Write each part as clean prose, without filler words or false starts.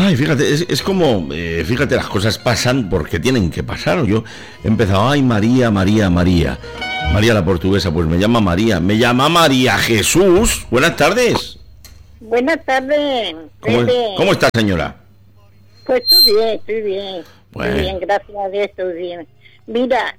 Ay, fíjate, es como, fíjate, las cosas pasan porque tienen que pasar. Yo he empezado, ay, María, María, María. María la portuguesa, pues me llama María. Me llama María Jesús. Buenas tardes. Buenas tardes. ¿Cómo está, señora? Pues estoy bien. Bueno. Estoy bien, gracias a Dios, estoy bien. Mira,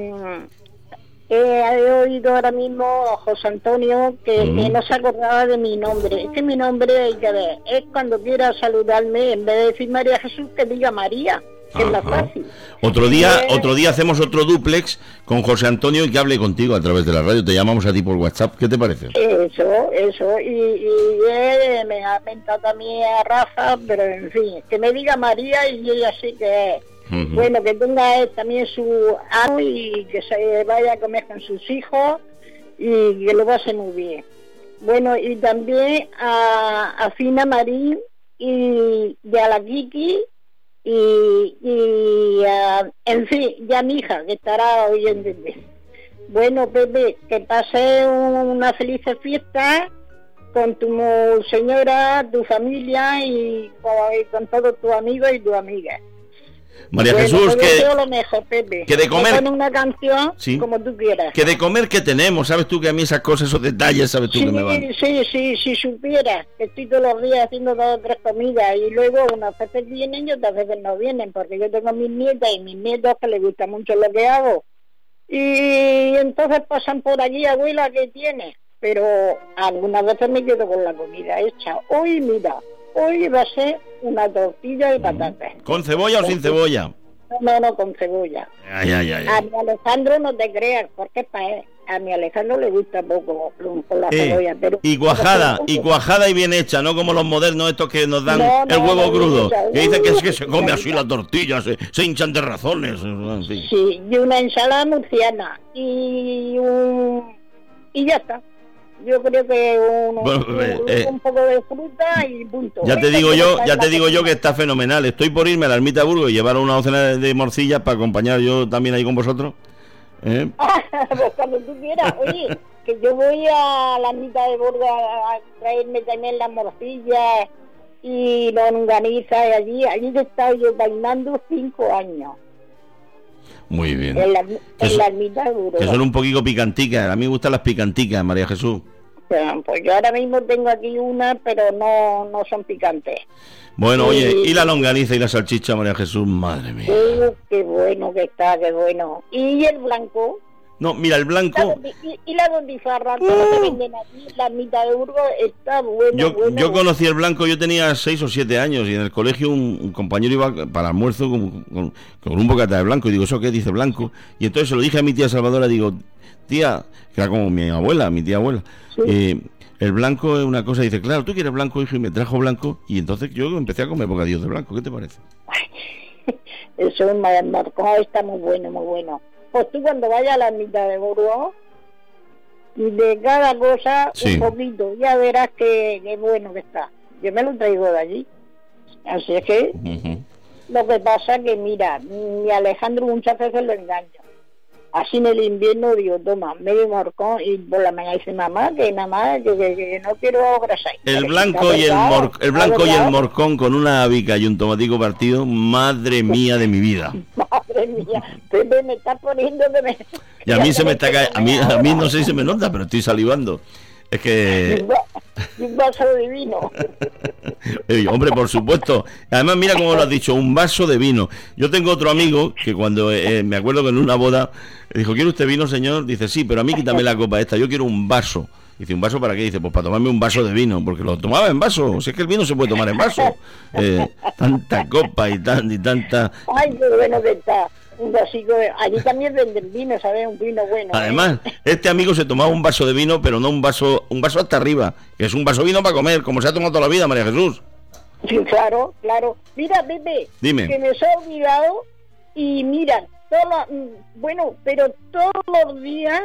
he oído ahora mismo a José Antonio que no se acordaba de mi nombre. Es que mi nombre, hay que ver, es cuando quiera saludarme, en vez de decir María Jesús, que diga María, que es más fácil. Otro día hacemos otro dúplex con José Antonio y que hable contigo a través de la radio. Te llamamos a ti por WhatsApp. ¿Qué te parece? Eso. Y él me ha mentado también a Rafa, pero en fin, que me diga María y ella sí que es. Bueno, que tenga él también su amo y que se vaya a comer con sus hijos y que lo pase muy bien. Bueno, y también a Fina Marín y a la Kiki y en fin, ya mi hija que estará oyendo. Bueno, Pepe, que pase una feliz fiesta con tu señora, tu familia y con todos tus amigos y tus amigas. María Jesús, lo mejor, Pepe. Que de comer... Pon una canción, sí, como tú quieras. Que de comer que tenemos, sabes tú que a mí esas cosas, esos detalles, sabes tú que me van. Sí, si supieras que estoy todos los días haciendo 2 o 3 comidas y luego unas veces vienen y otras veces no vienen, porque yo tengo mis nietas y mis nietos que les gusta mucho lo que hago. Y entonces pasan por allí, abuela, ¿qué tiene? Pero algunas veces me quedo con la comida hecha. Hoy va a ser una tortilla de patatas. ¿Con cebolla o sin cebolla? No, con cebolla. Ay. A mi Alejandro no te creas, porque es para él. A mi Alejandro le gusta poco con la cebolla. Pero y cuajada y bien hecha, no como los modernos estos que nos dan el huevo crudo. Que dicen que es que se come así la tortilla, se hinchan de razones. En fin. Sí, y una ensalada murciana. Y ya está. Yo creo que un poco de fruta y punto. Ya te digo yo que está fenomenal. Estoy por irme a la ermita de Burgos y llevar una docena de morcillas para acompañar yo también ahí con vosotros. Pues cuando tú quieras. Oye, que yo voy a la ermita de Burgos a traerme también las morcillas y longaniza y allí he estado yo bailando 5 años. Muy bien. En la ermita de Burgos. Que son un poquito picanticas. A mí me gustan las picanticas, María Jesús. Pues yo ahora mismo tengo aquí una, pero no son picantes. Bueno, oye, y la longaniza y la salchicha, María Jesús, madre mía. Qué bueno que está, qué bueno. ¿Y el blanco? No, mira, el blanco... Y la dondifarra, todo que venden aquí, la mitad de Burgos, está bueno. Yo conocí el blanco, yo tenía 6 o 7 años y en el colegio un compañero iba para almuerzo con un bocata de blanco y digo, ¿eso qué dice blanco? Y entonces se lo dije a mi tía Salvadora, digo, tía, que era como mi tía abuela, sí. El blanco es una cosa, dice, claro, tú quieres blanco, hijo, y me trajo blanco y entonces yo empecé a comer bocadillos de blanco, ¿qué te parece? Eso es marcado, está muy bueno, muy bueno. Pues tú cuando vayas a la mitad de Burgos, de cada cosa un poquito, ya verás que bueno que está. Yo me lo traigo de allí. Así es que lo que pasa es que, mira, mi Alejandro muchas veces lo engaña. Así en el invierno digo, toma, medio morcón y por la mañana dice mamá, que nada más, que no quiero grasa. El blanco y el morcón con una habica y un tomatico partido, madre mía de mi vida. Madre mía, Pepe, me está poniendo y a mí se me está cayendo, a mí no sé si se me nota, pero estoy salivando. Es que... Un vaso de vino. Hombre, por supuesto. Además, mira cómo lo has dicho, un vaso de vino. Yo tengo otro amigo que cuando me acuerdo que en una boda dijo, ¿quiere usted vino, señor? Dice, sí, pero a mí quítame la copa esta, yo quiero un vaso. Dice, ¿un vaso para qué? Dice, pues para tomarme un vaso de vino, porque lo tomaba en vaso. O sea, es que el vino se puede tomar en vaso. Tanta copa y tanta... Ay, qué bueno que está. Un vasito allí también venden vino, ¿sabes? Un vino bueno. Además, este amigo se tomaba un vaso de vino, pero no un vaso hasta arriba, que es un vaso de vino para comer, como se ha tomado toda la vida, María Jesús. Sí, claro. Mira, Pepe, dime. Que me se ha olvidado y mira, pero todos los días,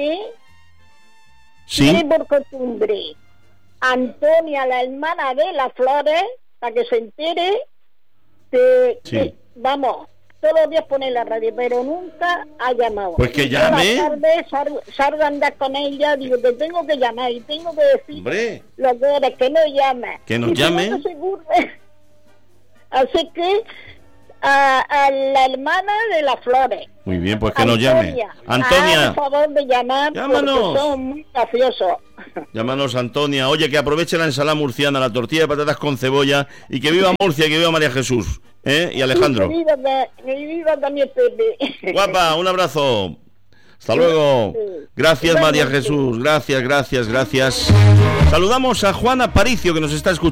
tiene por costumbre Antonia, la hermana de las Flores, para que se entere de vamos, todos los días pone la radio, pero nunca ha llamado. Pues que llame. Salgo a andar con ella, digo, te tengo que llamar y tengo que decir, hombre, lo que eres, que no llame. Que nos llame. Así que a la hermana de las flores. Muy bien, pues que nos llame. Antonia. Por favor de llamar. Llámanos. Porque son muy graciosos. Llámanos, Antonia. Oye, que aproveche la ensalada murciana, la tortilla de patatas con cebolla, y que viva Murcia, y que viva María Jesús, y Alejandro. Que viva también Pepe. Guapa, un abrazo. Hasta luego. Gracias, María Jesús. Gracias. Saludamos a Juan Aparicio, que nos está escuchando.